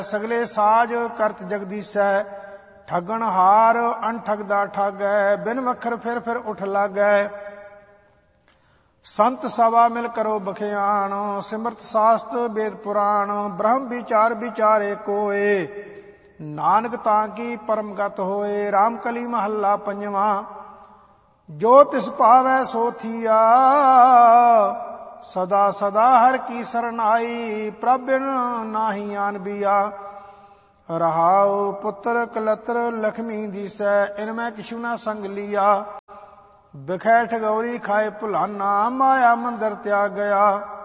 सगले साज करत जगदीसै। ठगन हार अनठगदा ठगै, बिन वखर फिर उठ लागै। संत सभा मिल करो बखियान, सिमरत शास्त्र वेद पुराण। ब्रह्म विचार विचारे कोय, नानक ताकी परम गत होए। राम कली महला पंजवा। जो तिस पावै सो थिया, सदा सदा हर की सरनाई। प्रभ बिन नाहि आन बिया, रहाओ पुत्र कलत्र लक्ष्मी दिसै। इनमै किछु न संग लिया, बिखै ठगौरी खाए भुलाना। माया मंदिर त्याग गया,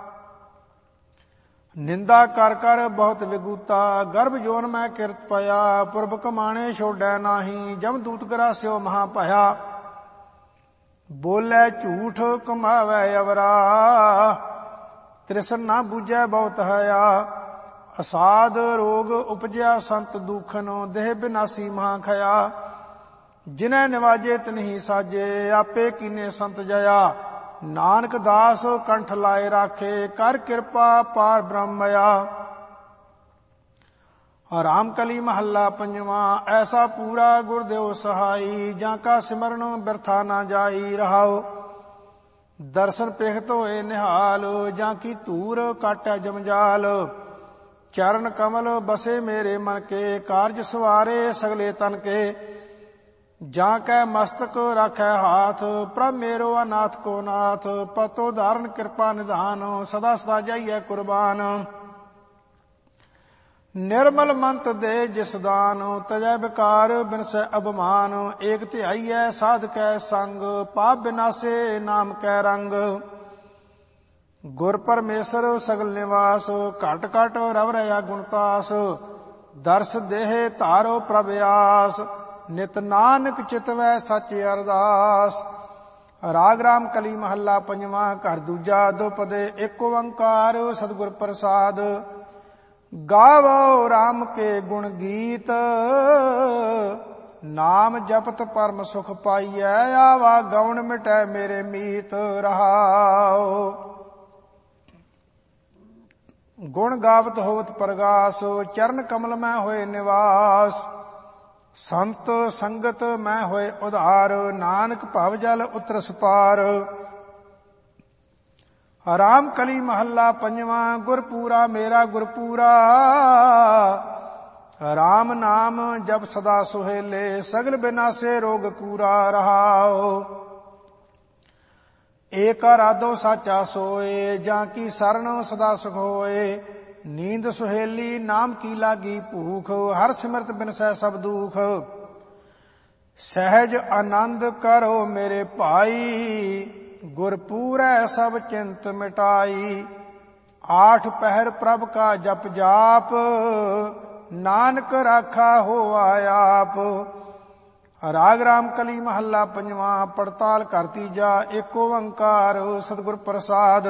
निंदा कर कर बहुत विगूता। गर्भ जोन में किरत पया, पुरब कमाणे छोड़ै नाही। जम दूत गरास्यो महा भया, बोलै झूठ कमावै अवरा। तृष्ण न बूझै बहुत हया, असाध रोग उपजया संत दुखन। देह बिनासी महा खया, जिनै निवाजे तिन्हि साजे। आपे कीने संत जया, नानक दास कंठ लाए राखे। कर कृपा पार ब्रह्मया। राम कली महला पंजवा। ऐसा पूरा गुरदेव सहाई, जाका सिमरन बिरथा ना जाई। रहाओ दर्शन पेखत होए निहाल, जाकी धूर काटै जमजाल। चरण कमल बसे मेरे मन के, कारज सवारे सगले तन के। जाकै मस्तक राखै हाथ, प्रभ मेरो अनाथ को नाथ। पतो धारण कृपा निधान, सदा सदा जाइए कुर्बान। निर्मल मंत दे जिस दान, तजै विकार बिनसै अभिमान। एक ध्याईयै साध कै संग, पाप बिनासे नाम कै रंग। गुर परमेश्वर सगल निवास, घट घट रव रया गुणतास। दर्श देह धारो प्रभ आस, नित नानक चितवै सच अरदास। राग राम कली महला पंजवा। घर दूजा दोपदे एक ओंकार, सतगुर प्रसाद। गावो राम के गुण गीत, नाम जपत परम सुख पाइयै। आवा गौण मिटै मेरे मीत। रहाओ गुण गावत होवत प्रगास, चरण कमल में होए निवास। संत संगत में होए उधार, नानक भव जल उतरस पार। राम कली महला पंजवा। गुरपूरा मेरा गुरपूरा, राम नाम जप सदा सुहेले। सगल बिनासे रोग कूरा। रहाओ एक आराधो साचा सोए, जाकी सरन सदा सुख होए। नींद सुहेली नाम की लागी भूख, हर सिमरत बिनसै सब दुख। सहज आनंद करो मेरे भाई, गुरपूरै सब चिंत मिटाई। आठ पहर प्रभ का जप जाप, नानक राखा होआ आप। राग राम कली महला पंजवा। पड़ताल कर तीजा। एक ओंकार सतगुर प्रसाद।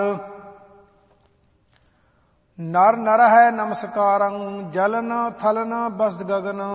नर नर है नमस्कारं, जलन थलन बस गगन।